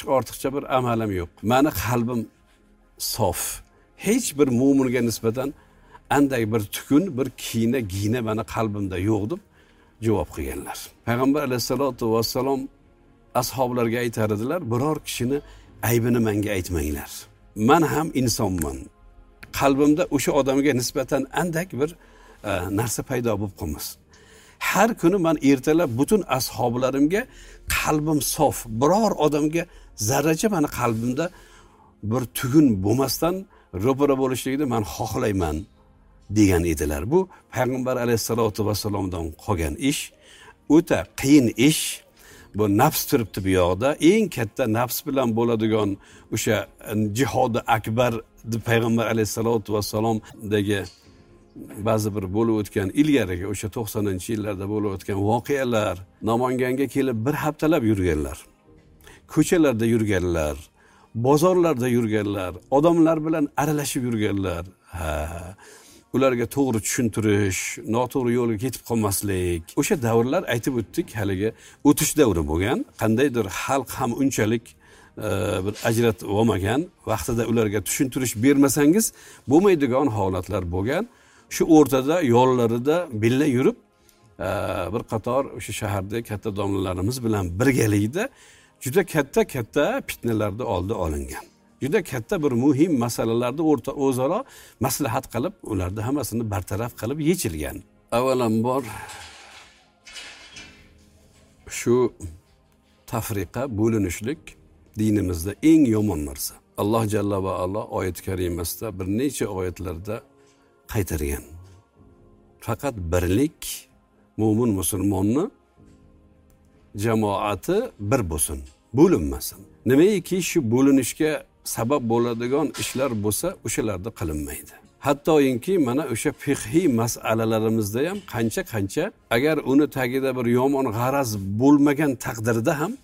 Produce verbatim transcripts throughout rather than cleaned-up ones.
ortiqcha bir amalim yo'q. Meni qalbim sof. Hech bir mo'minga nisbatan anday bir tukun, bir kiyina, giyina meni qalbimda yo'q deb javob qilganlar. Payg'ambar alayhisolatu vassalom ashoblarga aytar edilar, biror kishini aybini menga aytmanglar. Men ham insonman. Qalbimda o'sha odamga nisbatan andak bir e, narsa paydo bo'lib qolmasin. Har kuni men ertalab butun ashoblarimga qalbim sof, biror odamga zarracha meni qalbimda bir tugun bo'lmasdan ro'para bo'lishligini men xohlayman degan edilar. Bu payg'ambar alayhisolatu vassalomdan qolgan ish, o'ta qiyin ish. Bu nafs turibdi bu yoqda. Eng katta nafs bilan bo'ladigan o'sha jihodi akbar payg'ambar alayhisolatu vassalomdagi ba'zi bir bo'lib o'tgan ilgariga o'sha to'qsoninchi yillarda bo'lib o'tgan voqealar, Namanganga kelib bir haftalab yurganlar. Ko'chalarda yurganlar, bozorlarda yurganlar, odamlar bilan aralashib yurganlar. Ha, ularga to'g'ri tushuntirish, noto'g'ri yo'lga ketib qolmaslik. O'sha davrlar aytib o'tdik, haligi o'tish davri bo'lgan. Qandaydir xalq ham unchalik e, bir ajratib olmagan, vaqtida ularga tushuntirish bermasangiz bo'lmaydigan holatlar bo'lgan. Shu o'rtada yo'llarida billa yurib, e, bir qator o'sha shahardagi katta domlalarimiz bilan birgalikda juda katta-katta fitnalarda oldi olingan. Juda katta bir muhim masalalarda o'rta o'zaro maslahat qilib, ularni hammasini bartaraf qilib yechilgan. Avvalambor shu tafriqa, bo'linishlik dinimizda eng yomon narsa. Alloh jalla va ala oyat karimasida bir necha oyatlarda qaytargan. Faqat birlik mo'min musulmonni jamoati bir bo'lsin, bo'linmasin. Nimaiki shu bo'linishga sabab bo'ladigan ishlar bo'lsa, o'shalarda qilinmaydi. Hattoki mana o'sha fiqhiy masalalarimizda ham qancha-qancha agar uni tagida bir yomon g'araz bo'lmagan taqdirda ham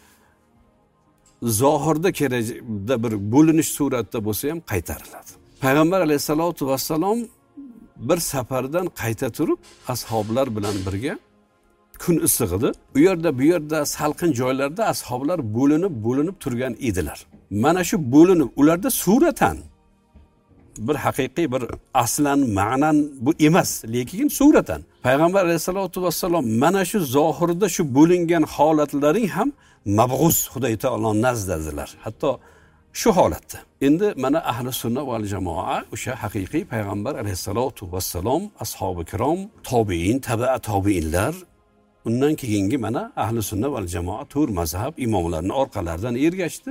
zohirda kerakda bir bo'linish suratda bo'lsa ham qaytariladi. Payg'ambar alayhisolatu vassalom bir safardan qayta turib ashoblar bilan birga kun issiq edi. U yerda bu yerda salqin joylarda ashoblar bo'linib bo'linib turgan edilar. Mana shu bo'linib ularda suratan bir haqiqiy bir aslan ma'nan bu emas, lekin suratan payg'ambar alayhisolatu vassalom mana shu zohirda shu bo'lingan holatlaring ham mabg'uz Xudoy taolo nazdadilar. Hatto shu holatda. Endi mana ahli sunna val jamoa o'sha haqiqiy payg'ambar alayhisolatu vassalom, ashabi kirom, tobiin, tabi'a tobiinlar, undan keyingi mana ahli sunna val jamoa tur mazhab imomlarining orqalaridan ergashdi.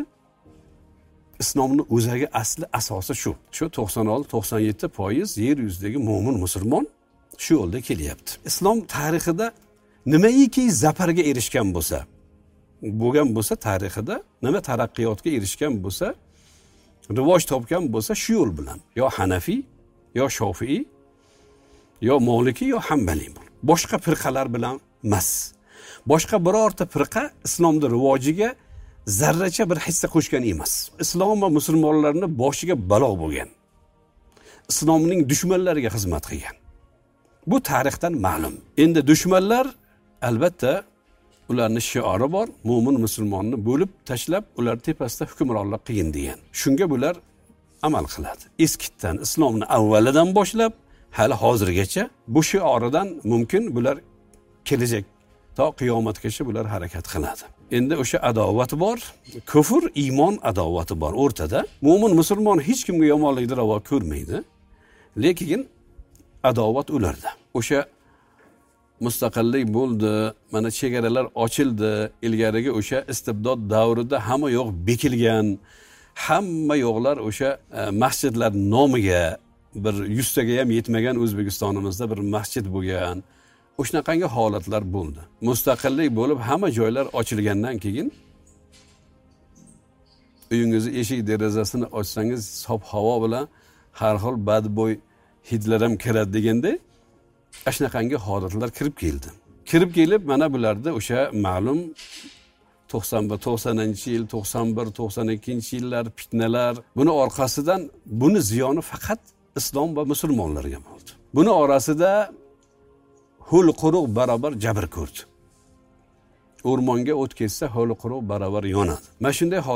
Islomning o'zagi asli asosi shu. Shu to'qson olti to'qson yetti foiz yer yuzidagi mo'min musulmon shu yo'lda kelyapti. Islom tarixida nimaiki zafarga erishgan bo'lsa, bo'lgan bo'lsa tarixida nima taraqqiyotga erishgan bo'lsa, rivoj topgan bo'lsa shu yo'l bilan, yo Hanafi, yo Shofiy, yo Maliki, yo Hanbali. Boshqa firqalar bilan emas. Boshqa birorta firqa islomning rivojiga zarracha bir hissa qo'shgan emas. Islom va musulmonlarning boshiga balo bo'lgan. Islomning dushmanlariga xizmat qilgan. Bu tarixdan ma'lum. Endi dushmanlar albatta ularning shiori bor, mo'min musulmonni bo'lib tashlab, ular tepasida hukmronlik qilgin degan. Shunga bular amal qiladi. Eskitdan islomni avvalidan boshlab hali hozirgacha bu shioridan mumkin bular kelajak to qiyomatgacha bular harakat qiladi. Endi o'sha adovat bor, kufr, iymon adovati bor o'rtada. Mo'min musulmon hech kimga yomonlikni ravo ko'rmaydi, lekin adovat ularda. O'sha mustaqillik bo'ldi, mana chegaralar ochildi, ilgariga o'sha istibdod davrida hamma yo'q bekilgan, hamma yo'qlar o'sha e, masjidlar nomiga bir yuztaga ham yetmagan O'zbekistonimizda bir masjid bo'lgan. O'shanaqangi holatlar bo'ldi. Mustaqillik bo'lib hamma joylar ochilgandan keyin uyingizni eshik derazasini ochsangiz sof havo bilan har xil badbo'y hidlar ham kiradi deganda ashunaqangi holatlar kirib keldi. Kirib kelib mana bularda o'sha ma'lum to'qson bir to'qsoninchi yil, to'qson bir to'qson ikkinchi yillar fitnalar, buni orqasidan buni ziyoni faqat islom va musulmonlarga bo'ldi. Buni orasida ho'l quruq barobar jabr ko'rdi. O'rmonga o't ketsa ho'l quruq barobar yonadi. Mana shunday